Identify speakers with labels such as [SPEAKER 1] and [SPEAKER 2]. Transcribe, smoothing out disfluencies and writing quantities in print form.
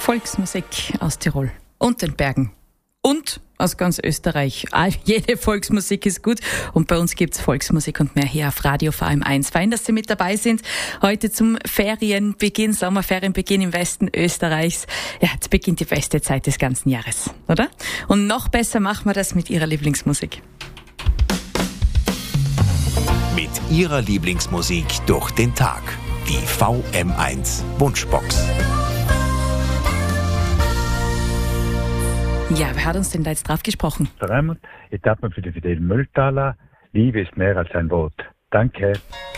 [SPEAKER 1] Volksmusik aus Tirol und den Bergen und aus ganz Österreich. Jede Volksmusik ist gut und bei uns gibt's Volksmusik und mehr hier auf Radio VM1. Fein, dass Sie mit dabei sind. Heute zum Ferienbeginn, Sommerferienbeginn im Westen Österreichs. Ja, jetzt beginnt die beste Zeit des ganzen Jahres, oder? Und noch besser machen wir das mit Ihrer Lieblingsmusik.
[SPEAKER 2] Mit Ihrer Lieblingsmusik durch den Tag. Die VM1 Wunschbox.
[SPEAKER 1] Ja, wer hat uns denn da jetzt drauf gesprochen?
[SPEAKER 3] Raimund, Etappen für die Fidel Mülltaler. Liebe ist mehr als ein Wort. Danke.